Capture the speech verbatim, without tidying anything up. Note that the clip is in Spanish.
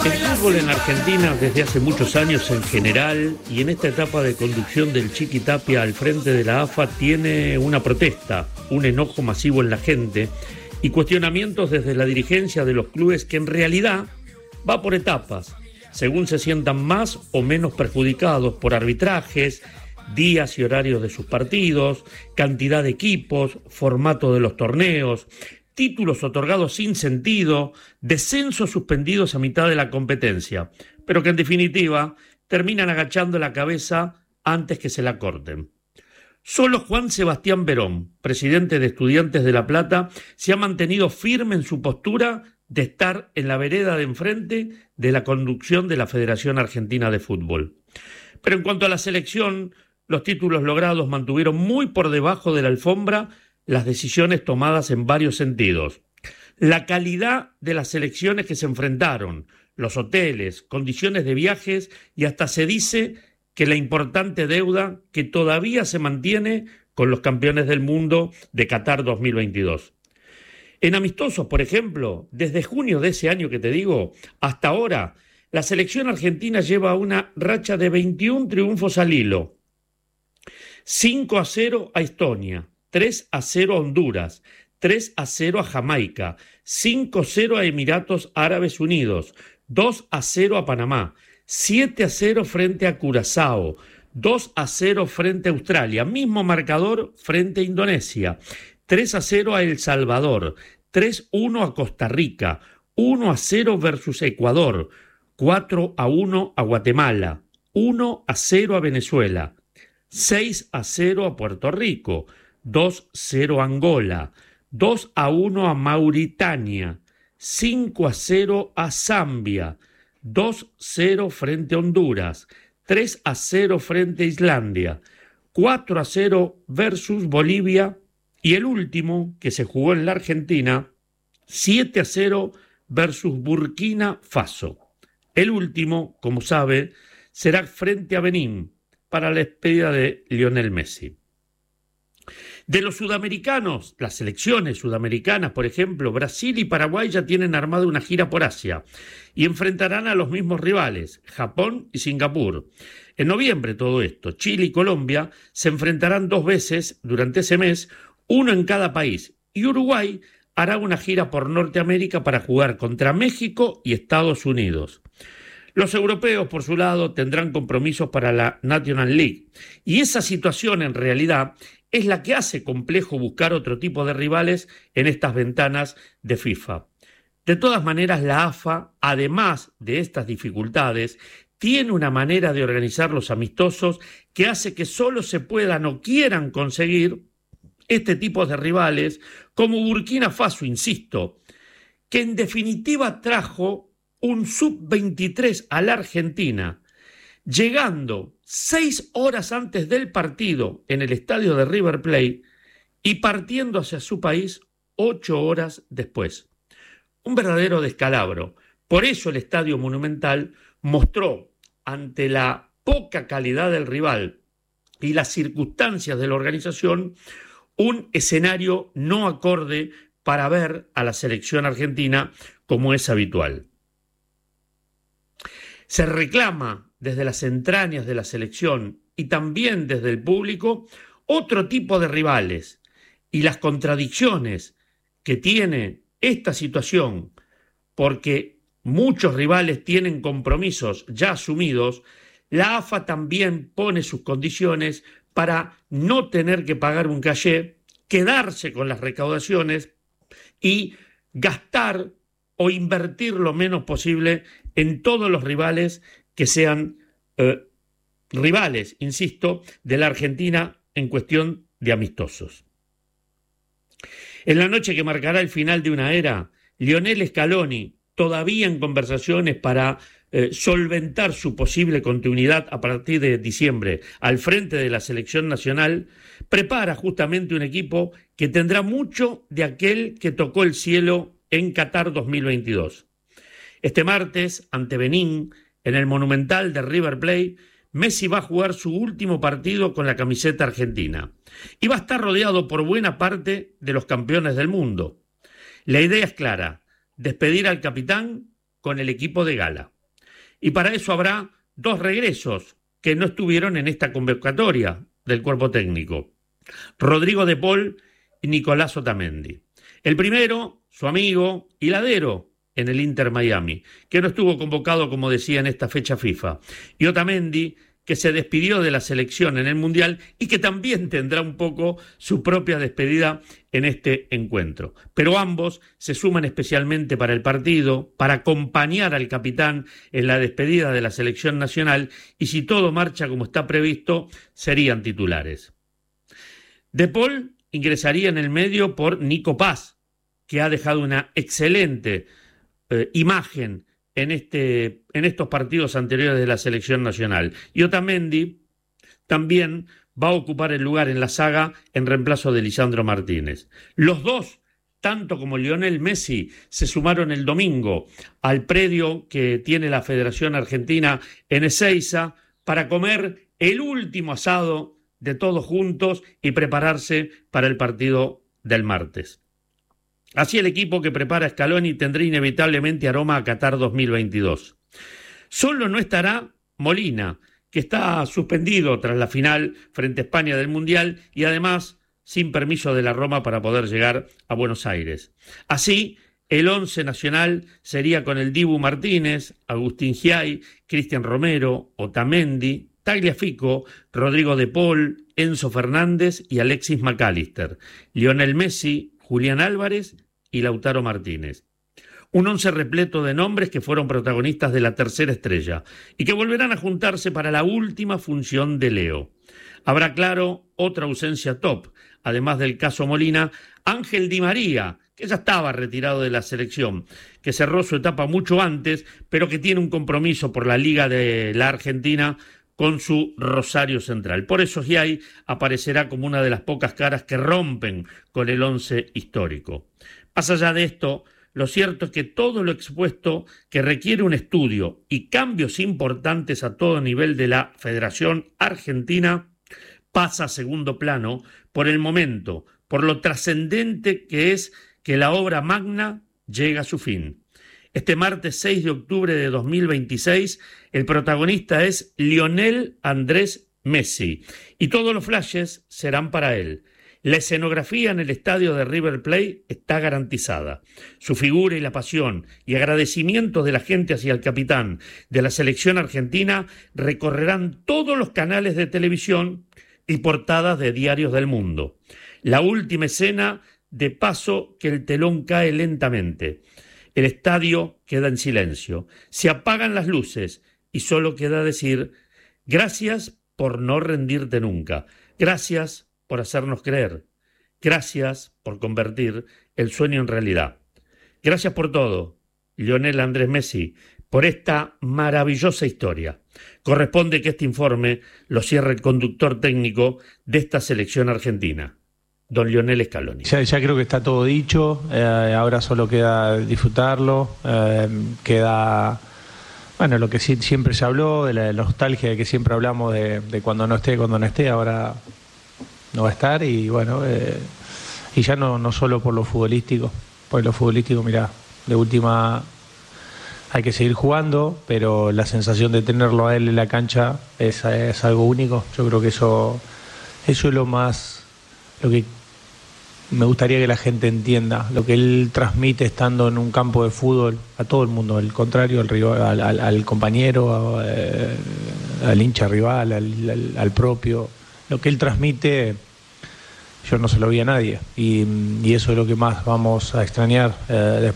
El fútbol en Argentina desde hace muchos años en general y en esta etapa de conducción del Chiqui Tapia al frente de la A F A tiene una protesta, un enojo masivo en la gente y cuestionamientos desde la dirigencia de los clubes que en realidad va por etapas, según se sientan más o menos perjudicados por arbitrajes, días y horarios de sus partidos, cantidad de equipos, formato de los torneos, títulos otorgados sin sentido, descensos suspendidos a mitad de la competencia, pero que en definitiva terminan agachando la cabeza antes que se la corten. Solo Juan Sebastián Verón, presidente de Estudiantes de La Plata, se ha mantenido firme en su postura de estar en la vereda de enfrente de la conducción de la Federación Argentina de Fútbol. Pero en cuanto a la selección, los títulos logrados mantuvieron muy por debajo de la alfombra las decisiones tomadas en varios sentidos. La calidad de las selecciones que se enfrentaron, los hoteles, condiciones de viajes y hasta se dice que la importante deuda que todavía se mantiene con los campeones del mundo de Qatar dos mil veintidós. En amistosos, por ejemplo, desde junio de ese año que te digo, hasta ahora, la selección argentina lleva una racha de veintiún triunfos al hilo. cinco a cero a Estonia, tres a cero a Honduras, tres a cero a Jamaica, cinco a cero a Emiratos Árabes Unidos, dos a cero a Panamá, siete a cero frente a Curazao, dos a cero frente a Australia, mismo marcador frente a Indonesia, tres a cero a El Salvador, tres a uno a Costa Rica, uno a cero versus Ecuador, cuatro a uno a Guatemala, uno a cero a Venezuela, seis a cero a Puerto Rico, dos a cero a Angola, dos a uno a Mauritania, cinco a cero a Zambia, dos a cero frente a Honduras, tres a cero frente a Islandia, cuatro a cero versus Bolivia y el último, que se jugó en la Argentina, siete a cero versus Burkina Faso. El último, como sabe, será frente a Benín para la despedida de Lionel Messi. De los sudamericanos, las selecciones sudamericanas, por ejemplo, Brasil y Paraguay ya tienen armada una gira por Asia y enfrentarán a los mismos rivales, Japón y Singapur. En noviembre todo esto, Chile y Colombia se enfrentarán dos veces durante ese mes, uno en cada país, y Uruguay hará una gira por Norteamérica para jugar contra México y Estados Unidos. Los europeos, por su lado, tendrán compromisos para la National League, y esa situación en realidad es la que hace complejo buscar otro tipo de rivales en estas ventanas de FIFA. De todas maneras, la A F A, además de estas dificultades, tiene una manera de organizar los amistosos que hace que solo se puedan o quieran conseguir este tipo de rivales, como Burkina Faso, insisto, que en definitiva trajo un sub veintitrés a la Argentina, llegando seis horas antes del partido en el estadio de River Plate y partiendo hacia su país ocho horas después. Un verdadero descalabro. Por eso el Estadio Monumental mostró, ante la poca calidad del rival y las circunstancias de la organización, un escenario no acorde para ver a la selección argentina como es habitual. Se reclama desde las entrañas de la selección y también desde el público otro tipo de rivales, y las contradicciones que tiene esta situación, porque muchos rivales tienen compromisos ya asumidos, la A F A también pone sus condiciones para no tener que pagar un cachê, quedarse con las recaudaciones y gastar o invertir lo menos posible en todos los rivales que sean eh, rivales, insisto, de la Argentina en cuestión de amistosos. En la noche que marcará el final de una era, Lionel Scaloni, todavía en conversaciones para eh, solventar su posible continuidad a partir de diciembre al frente de la selección nacional, prepara justamente un equipo que tendrá mucho de aquel que tocó el cielo en Qatar dos mil veintidós. Este martes, ante Benín, en el Monumental de River Plate, Messi va a jugar su último partido con la camiseta argentina y va a estar rodeado por buena parte de los campeones del mundo. La idea es clara: despedir al capitán con el equipo de gala. Y para eso habrá dos regresos que no estuvieron en esta convocatoria del cuerpo técnico: Rodrigo de Paul y Nicolás Otamendi. El primero, su amigo y ladero en el Inter Miami, que no estuvo convocado, como decía, en esta fecha FIFA. Y Otamendi, que se despidió de la selección en el Mundial y que también tendrá un poco su propia despedida en este encuentro. Pero ambos se suman especialmente para el partido, para acompañar al capitán en la despedida de la selección nacional, y si todo marcha como está previsto, serían titulares. De Paul ingresaría en el medio por Nico Paz, que ha dejado una excelente eh, imagen en, este, en estos partidos anteriores de la selección nacional. Y Otamendi también va a ocupar el lugar en la saga en reemplazo de Lisandro Martínez. Los dos, tanto como Lionel Messi, se sumaron el domingo al predio que tiene la Federación Argentina en Ezeiza para comer el último asado de todos juntos y prepararse para el partido del martes. Así el equipo que prepara Scaloni tendrá inevitablemente aroma a Qatar dos mil veintidós. Solo no estará Molina, que está suspendido tras la final frente a España del Mundial y además sin permiso de la Roma para poder llegar a Buenos Aires. Así, el once nacional sería con el Dibu Martínez, Agustín Giai, Cristian Romero, Otamendi, Tagliafico, Rodrigo de Paul, Enzo Fernández y Alexis McAllister, Lionel Messi, Julián Álvarez y Lautaro Martínez. Un once repleto de nombres que fueron protagonistas de la tercera estrella y que volverán a juntarse para la última función de Leo. Habrá, claro, otra ausencia top, además del caso Molina, Ángel Di María, que ya estaba retirado de la selección, que cerró su etapa mucho antes, pero que tiene un compromiso por la Liga de la Argentina con su Rosario Central. Por eso Giai aparecerá como una de las pocas caras que rompen con el once histórico. Más allá de esto, lo cierto es que todo lo expuesto, que requiere un estudio y cambios importantes a todo nivel de la Federación Argentina, pasa a segundo plano por el momento, por lo trascendente que es que la obra magna llega a su fin. Este martes seis de octubre de dos mil veintiséis, el protagonista es Lionel Andrés Messi y todos los flashes serán para él. La escenografía en el estadio de River Plate está garantizada. Su figura y la pasión y agradecimiento de la gente hacia el capitán de la selección argentina recorrerán todos los canales de televisión y portadas de diarios del mundo. La última escena, de paso que el telón cae lentamente. El estadio queda en silencio, se apagan las luces y solo queda decir: gracias por no rendirte nunca, gracias por hacernos creer, gracias por convertir el sueño en realidad. Gracias por todo, Lionel Andrés Messi, por esta maravillosa historia. Corresponde que este informe lo cierre el conductor técnico de esta selección argentina, don Lionel Scaloni. Ya, ya creo que está todo dicho, eh, ahora solo queda disfrutarlo, eh, queda, bueno, lo que sí, siempre se habló, de la nostalgia de que siempre hablamos de, de cuando no esté, cuando no esté, ahora no va a estar y bueno, eh, y ya no, no solo por lo futbolístico, por lo futbolístico, mirá, de última hay que seguir jugando, pero la sensación de tenerlo a él en la cancha es, es algo único. Yo creo que eso, eso es lo más, lo que me gustaría que la gente entienda, lo que él transmite estando en un campo de fútbol a todo el mundo, al contrario, al, rival, al, al, al compañero, al, al hincha rival, al, al, al propio. Lo que él transmite, yo no se lo vi a nadie, y, y eso es lo que más vamos a extrañar eh, después.